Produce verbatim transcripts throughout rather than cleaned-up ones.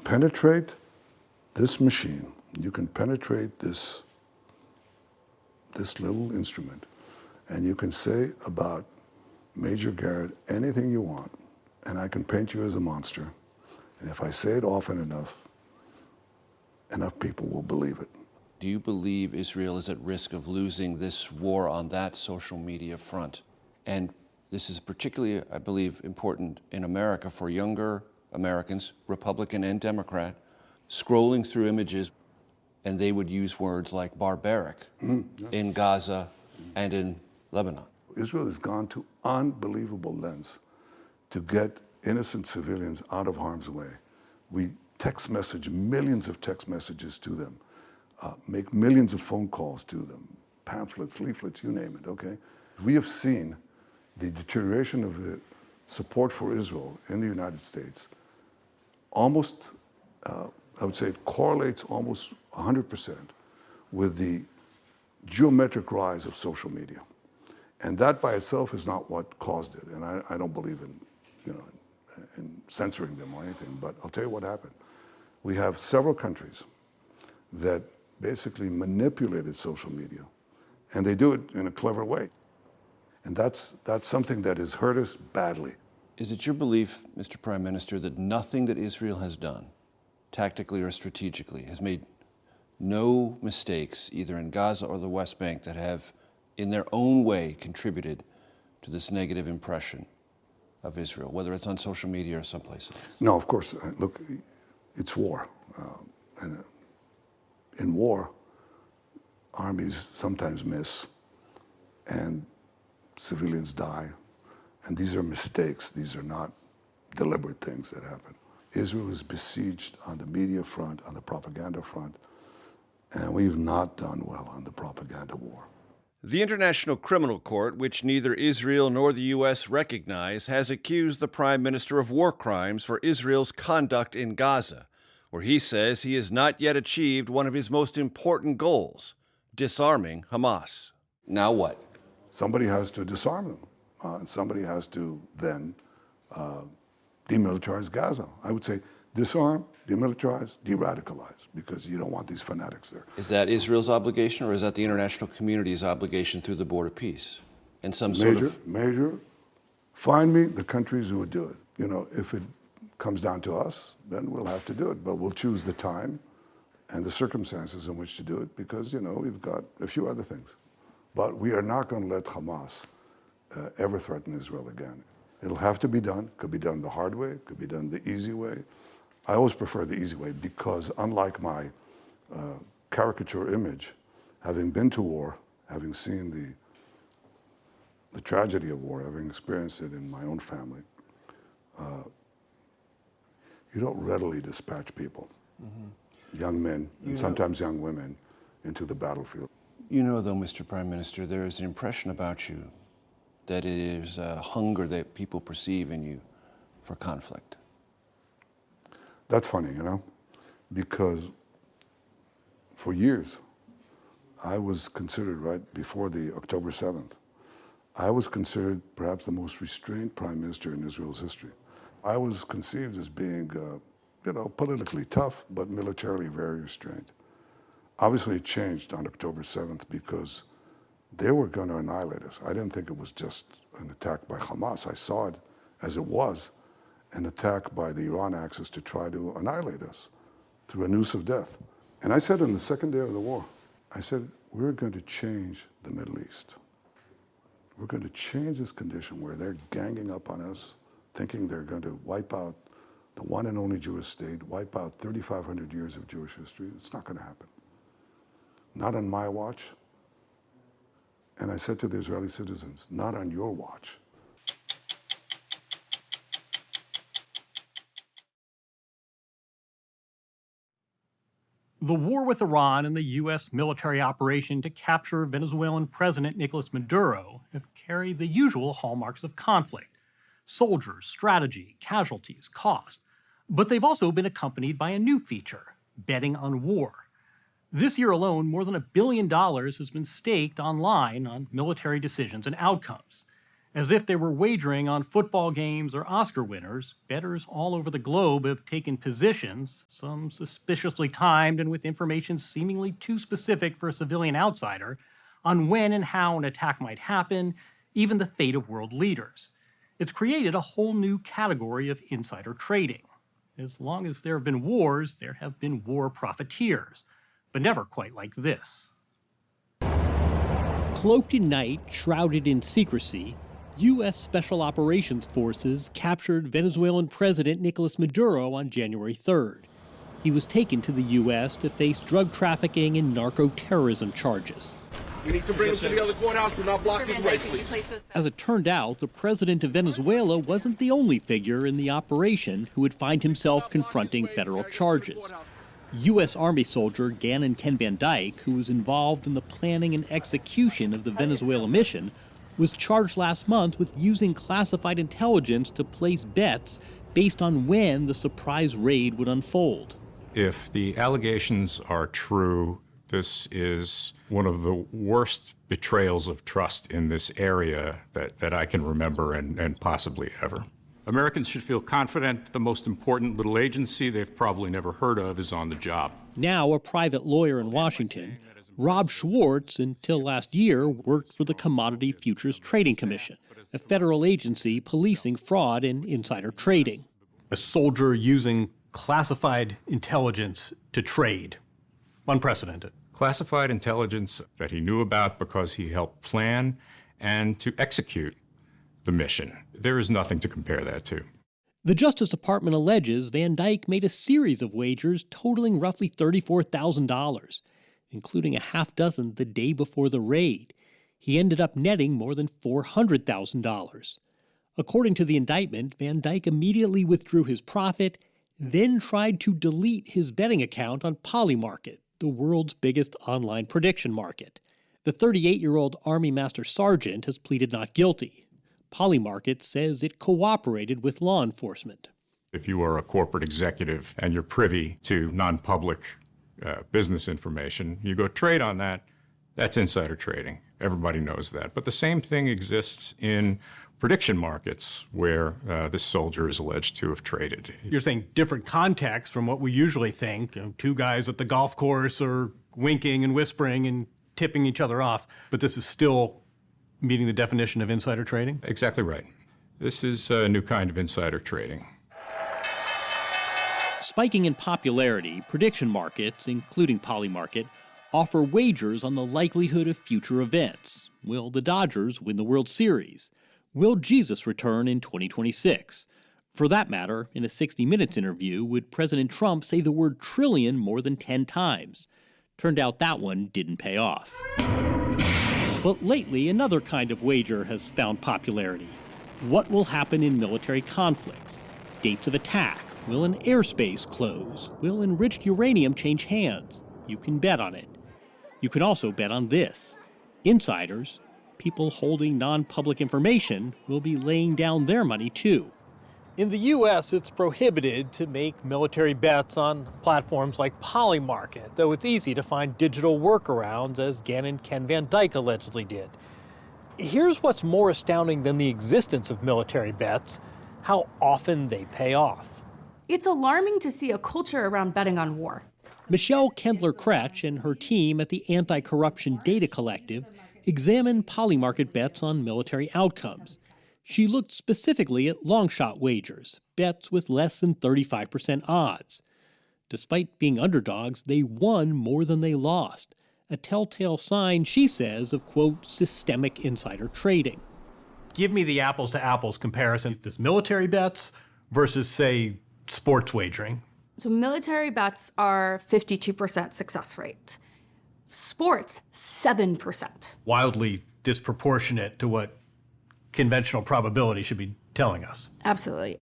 penetrate this machine, you can penetrate this, this little instrument, and you can say about Major Garrett anything you want, and I can paint you as a monster. And if I say it often enough, enough people will believe it. Do you believe Israel is at risk of losing this war on that social media front? And this is particularly, I believe, important in America for younger Americans, Republican and Democrat, scrolling through images, and they would use words like barbaric mm, yeah. in Gaza and in Lebanon. Israel has gone to unbelievable lengths to get innocent civilians out of harm's way. We text message millions of text messages to them, uh, make millions of phone calls to them, pamphlets, leaflets, you name it, okay? We have seen the deterioration of the support for Israel in the United States almost, uh, I would say it correlates almost one hundred percent with the geometric rise of social media. And that by itself is not what caused it. And I, I don't believe in, you know, in, in censoring them or anything, but I'll tell you what happened. We have several countries that basically manipulated social media, and they do it in a clever way. And that's, that's something that has hurt us badly. Is it your belief, Mister Prime Minister, that nothing that Israel has done, tactically or strategically, has made no mistakes, either in Gaza or the West Bank, that have, in their own way, contributed to this negative impression of Israel, whether it's on social media or someplace else? No, of course. Uh, look, it's war. Uh, and uh, in war, armies sometimes miss, and civilians die. And these are mistakes. These are not deliberate things that happen. Israel is besieged on the media front, on the propaganda front, and we've not done well on the propaganda war. The International Criminal Court, which neither Israel nor the U S recognize, has accused the Prime Minister of war crimes for Israel's conduct in Gaza, where he says he has not yet achieved one of his most important goals, disarming Hamas. Now what? Somebody has to disarm them. Uh, and somebody has to then uh, demilitarize Gaza. I would say disarm, demilitarize, de-radicalize, because you don't want these fanatics there. Is that Israel's obligation, or is that the international community's obligation through the Board of Peace? And some major, sort of... Major, find me the countries who would do it. You know, if it comes down to us, then we'll have to do it. But we'll choose the time and the circumstances in which to do it, because, you know, we've got a few other things. But we are not going to let Hamas uh, ever threaten Israel again. It'll have to be done. Could be done the hard way, could be done the easy way. I always prefer the easy way, because unlike my uh, caricature image, having been to war, having seen the, the tragedy of war, having experienced it in my own family, uh, you don't readily dispatch people, mm-hmm. young men, and you sometimes know, young women, into the battlefield. You know, though, Mister Prime Minister, there is an impression about you that it is a hunger that people perceive in you for conflict. That's funny, you know, because for years, I was considered, right before the October seventh, I was considered perhaps the most restrained prime minister in Israel's history. I was conceived as being, uh, you know, politically tough, but militarily very restrained. Obviously, it changed on October seventh because they were going to annihilate us. I didn't think it was just an attack by Hamas. I saw it as it was, an attack by the Iran Axis to try to annihilate us through a noose of death. And I said on the second day of the war, I said, we're going to change the Middle East. We're going to change this condition where they're ganging up on us, thinking they're going to wipe out the one and only Jewish state, wipe out thirty-five hundred years of Jewish history. It's not going to happen. Not on my watch. And I said to the Israeli citizens, not on your watch. The war with Iran and the U S military operation to capture Venezuelan President Nicolas Maduro have carried the usual hallmarks of conflict: soldiers, strategy, casualties, cost. But they've also been accompanied by a new feature: betting on war. This year alone, more than a billion dollars has been staked online on military decisions and outcomes. As if they were wagering on football games or Oscar winners, bettors all over the globe have taken positions, some suspiciously timed and with information seemingly too specific for a civilian outsider, on when and how an attack might happen, even the fate of world leaders. It's created a whole new category of insider trading. As long as there have been wars, there have been war profiteers, but never quite like this. Cloaked in night, shrouded in secrecy, U S Special Operations Forces captured Venezuelan President Nicolas Maduro on January third. He was taken to the U S to face drug trafficking and narco-terrorism charges. We need to bring him to the other courthouse. Do not block his way, please. As it turned out, the president of Venezuela wasn't the only figure in the operation who would find himself confronting federal charges. U S Army soldier Gannon Ken Van Dyke, who was involved in the planning and execution of the Venezuela mission, was charged last month with using classified intelligence to place bets based on when the surprise raid would unfold. If the allegations are true, this is one of the worst betrayals of trust in this area that, that I can remember and, and possibly ever. Americans should feel confident the most important little agency they've probably never heard of is on the job. Now a private lawyer in Washington, Rob Schwartz, until last year, worked for the Commodity Futures Trading Commission, a federal agency policing fraud and insider trading. A soldier using classified intelligence to trade. Unprecedented. Classified intelligence that he knew about because he helped plan and to execute the mission. There is nothing to compare that to. The Justice Department alleges Van Dyke made a series of wagers totaling roughly thirty-four thousand dollars. Including a half dozen the day before the raid. He ended up netting more than four hundred thousand dollars. According to the indictment, Van Dyke immediately withdrew his profit, then tried to delete his betting account on Polymarket, the world's biggest online prediction market. The thirty-eight-year-old Army Master Sergeant has pleaded not guilty. Polymarket says it cooperated with law enforcement. If you are a corporate executive and you're privy to non-public Uh, business information, you go trade on that, that's insider trading. Everybody knows that. But the same thing exists in prediction markets where uh, this soldier is alleged to have traded. You're saying different context from what we usually think. You know, two guys at the golf course are winking and whispering and tipping each other off, but this is still meeting the definition of insider trading? Exactly right. This is a new kind of insider trading. Spiking in popularity, prediction markets, including Polymarket, offer wagers on the likelihood of future events. Will the Dodgers win the World Series? Will Jesus return in twenty twenty-six? For that matter, in a sixty minutes interview, would President Trump say the word trillion more than ten times? Turned out that one didn't pay off. But lately, another kind of wager has found popularity. What will happen in military conflicts? Dates of attack. Will an airspace close? Will enriched uranium change hands? You can bet on it. You can also bet on this. Insiders, people holding non-public information, will be laying down their money too. In the U S, it's prohibited to make military bets on platforms like Polymarket, though it's easy to find digital workarounds, as Gannon Ken Van Dyke allegedly did. Here's what's more astounding than the existence of military bets: how often they pay off. It's alarming to see a culture around betting on war. Michelle Kendler-Kretsch and her team at the Anti-Corruption Data Collective examined Polymarket bets on military outcomes. She looked specifically at long-shot wagers, bets with less than thirty-five percent odds. Despite being underdogs, they won more than they lost, a telltale sign, she says, of, quote, systemic insider trading. Give me the apples-to-apples comparison. This military bets versus, say, sports wagering. So military bets are fifty-two percent success rate. Sports, seven percent. Wildly disproportionate to what conventional probability should be telling us. Absolutely.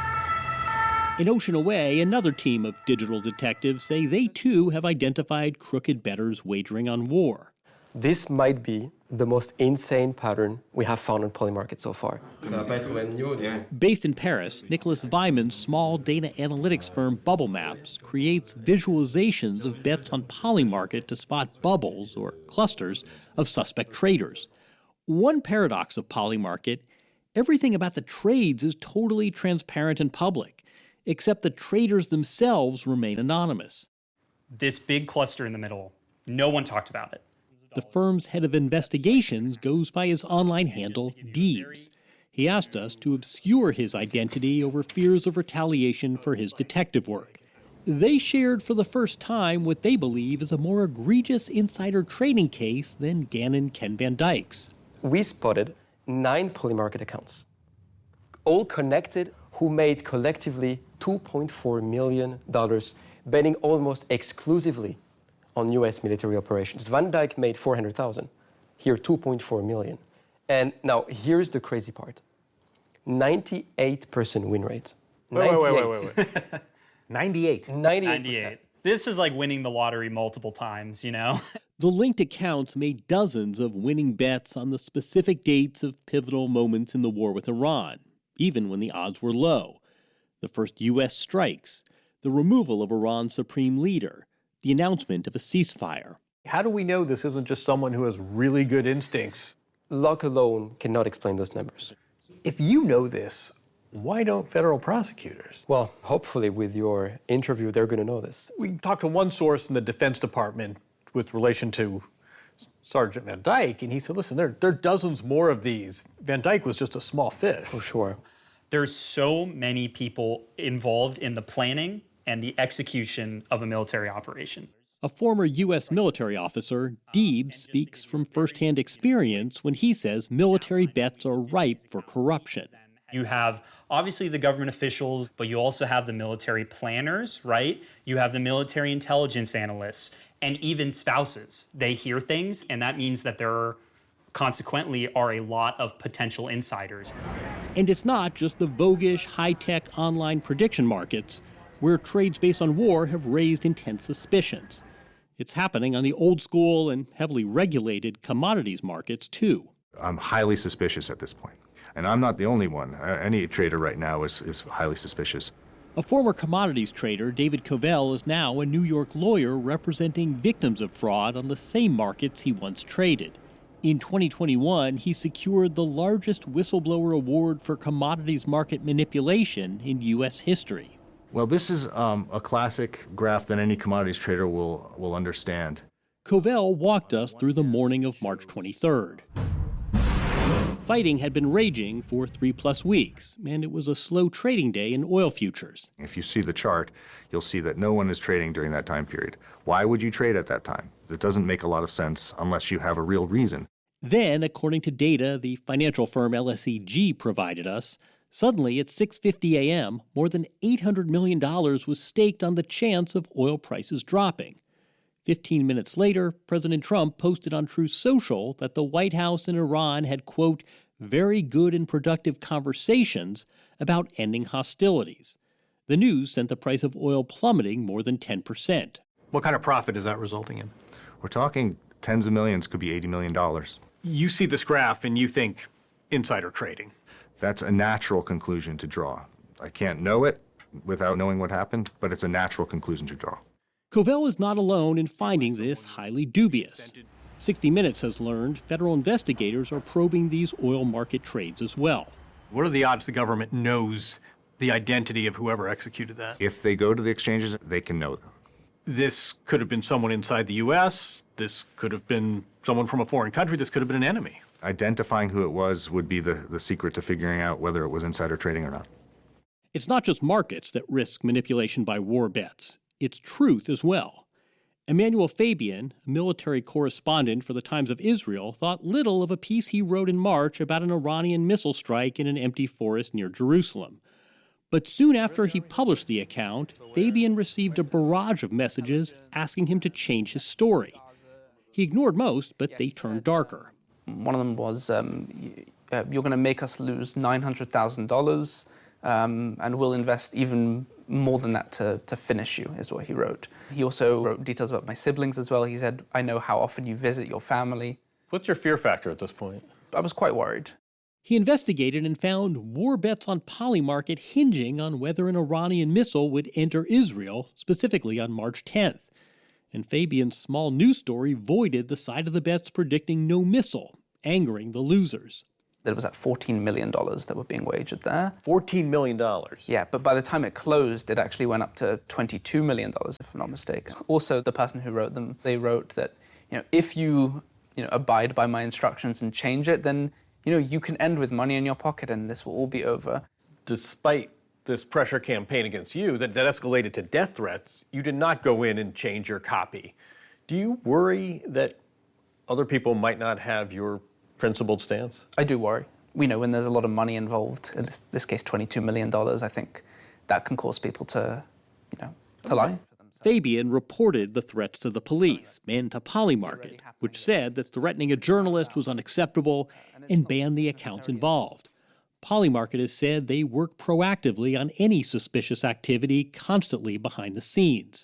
In Ocean Away, another team of digital detectives say they too have identified crooked bettors wagering on war. This might be the most insane pattern we have found on Polymarket so far. Based in Paris, Nicholas Weiman's small data analytics firm Bubble Maps creates visualizations of bets on Polymarket to spot bubbles or clusters of suspect traders. One paradox of Polymarket Everything about the trades is totally transparent and public, except the traders themselves remain anonymous. This big cluster in the middle, no one talked about it. The firm's head of investigations goes by his online handle, Deebs. He asked us to obscure his identity over fears of retaliation for his detective work. They shared for the first time what they believe is a more egregious insider trading case than Gannon Ken Van Dyke's. We spotted nine Polymarket accounts, all connected, who made collectively two point four million dollars, betting almost exclusively on U S military operations. Van Dyke made four hundred thousand dollars, here two point four million dollars. And now here's the crazy part. ninety-eight percent win rate. Wait, wait, wait, wait, wait, wait. ninety-eight. ninety-eight. This is like winning the lottery multiple times, you know? The linked accounts made dozens of winning bets on the specific dates of pivotal moments in the war with Iran, even when the odds were low. The first U S strikes, the removal of Iran's supreme leader, the announcement of a ceasefire. How do we know this isn't just someone who has really good instincts? Luck alone cannot explain those numbers. If you know this, why don't federal prosecutors? Well, hopefully with your interview, they're going to know this. We talked to one source in the Defense Department with relation to Sergeant Van Dyke, and he said, listen, there, there are dozens more of these. Van Dyke was just a small fish. For sure. There's so many people involved in the planning and the execution of a military operation. A former U S military officer, Deebs speaks from firsthand experience when he says military bets are ripe for corruption. You have, obviously, the government officials, but you also have the military planners, right? You have the military intelligence analysts, and even spouses. They hear things, and that means that there are, consequently, are a lot of potential insiders. And it's not just the voguish, high-tech online prediction markets where trades based on war have raised intense suspicions. It's happening on the old-school and heavily regulated commodities markets, too. I'm highly suspicious at this point. And I'm not the only one. Uh, any trader right now is, is highly suspicious. A former commodities trader, David Covell, is now a New York lawyer representing victims of fraud on the same markets he once traded. In twenty twenty-one, he secured the largest whistleblower award for commodities market manipulation in U S history. Well, this is um, a classic graph that any commodities trader will, will understand. Covell walked us through the morning of March twenty-third. Fighting had been raging for three-plus weeks, and it was a slow trading day in oil futures. If you see the chart, you'll see that no one is trading during that time period. Why would you trade at that time? It doesn't make a lot of sense unless you have a real reason. Then, according to data the financial firm L S E G provided us, suddenly at six fifty a.m., more than eight hundred million dollars was staked on the chance of oil prices dropping. Fifteen minutes later, President Trump posted on Truth Social that the White House and Iran had, quote, very good and productive conversations about ending hostilities. The news sent the price of oil plummeting more than ten percent. What kind of profit is that resulting in? We're talking tens of millions, could be eighty million dollars. You see this graph and you think insider trading. That's a natural conclusion to draw. I can't know it without knowing what happened, but it's a natural conclusion to draw. Covell is not alone in finding this highly dubious. sixty minutes has learned federal investigators are probing these oil market trades as well. What are the odds the government knows the identity of whoever executed that? If they go to the exchanges, they can know them. This could have been someone inside the U S. This could have been someone from a foreign country. This could have been an enemy. Identifying who it was would be the, the secret to figuring out whether it was insider trading or not. It's not just markets that risk manipulation by war bets. It's truth as well. Emmanuel Fabian, a military correspondent for the Times of Israel, thought little of a piece he wrote in March about an Iranian missile strike in an empty forest near Jerusalem. But soon after he published the account, Fabian received a barrage of messages asking him to change his story. He ignored most, but they turned darker. One of them was, um, you're going to make us lose nine hundred thousand dollars, um, and we'll invest even more than that to, to finish you, is what he wrote. He also wrote details about my siblings as well. He said, I know how often you visit your family. What's your fear factor at this point? I was quite worried. He investigated and found war bets on Polymarket hinging on whether an Iranian missile would enter Israel, specifically on March tenth. And Fabian's small news story voided the side of the bets predicting no missile, angering the losers. That it was at fourteen million dollars that were being wagered there. fourteen million dollars? Yeah, but by the time it closed, it actually went up to twenty-two million dollars, if I'm not mistaken. Also, the person who wrote them, they wrote that, you know, if you, you know, abide by my instructions and change it, then, you know, you can end with money in your pocket and this will all be over. Despite this pressure campaign against you that, that escalated to death threats, you did not go in and change your copy. Do you worry that other people might not have your principled stance? I do worry. We know when there's a lot of money involved, in this, this case twenty-two million dollars, I think that can cause people to, you know, to lie. Fabian reported the threats to the police and to Polymarket, which said that threatening a journalist was unacceptable and banned the accounts involved. Polymarket has said they work proactively on any suspicious activity constantly behind the scenes.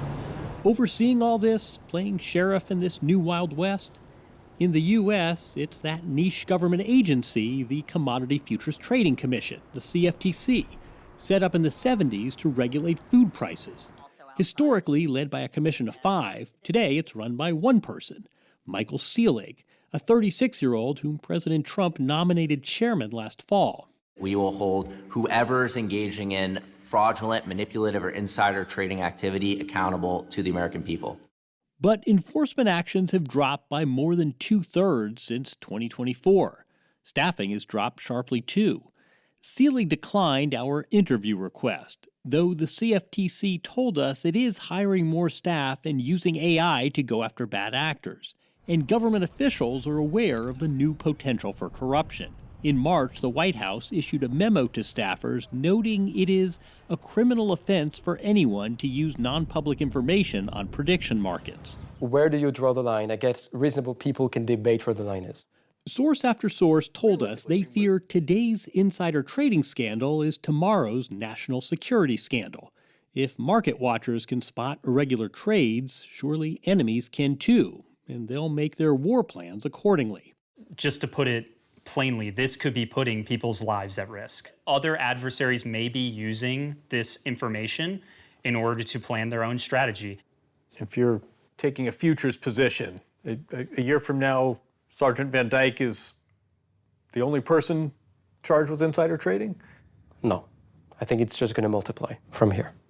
Overseeing all this, playing sheriff in this new Wild West? In the U S, it's that niche government agency, the Commodity Futures Trading Commission, the C F T C, set up in the seventies to regulate food prices. Historically led by a commission of five, today it's run by one person, Michael Selig, a thirty-six-year-old whom President Trump nominated chairman last fall. We will hold whoever's engaging in fraudulent, manipulative, or insider trading activity accountable to the American people. But enforcement actions have dropped by more than two-thirds since twenty twenty-four. Staffing has dropped sharply, too. Selig declined our interview request, though the C F T C told us it is hiring more staff and using A I to go after bad actors. And government officials are aware of the new potential for corruption. In March, the White House issued a memo to staffers noting it is a criminal offense for anyone to use non-public information on prediction markets. Where do you draw the line? I guess reasonable people can debate where the line is. Source after source told us they fear today's insider trading scandal is tomorrow's national security scandal. If market watchers can spot irregular trades, surely enemies can too, and they'll make their war plans accordingly. Just to put it plainly, this could be putting people's lives at risk. Other adversaries may be using this information in order to plan their own strategy. If you're taking a futures position, a, a year from now, Sergeant Van Dyke is the only person charged with insider trading? No. I think it's just going to multiply from here.